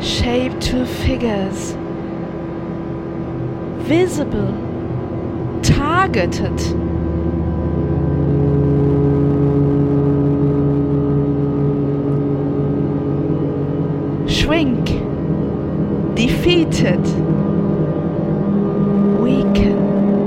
shape two figures, visible, targeted. Shrink, defeated, weakened.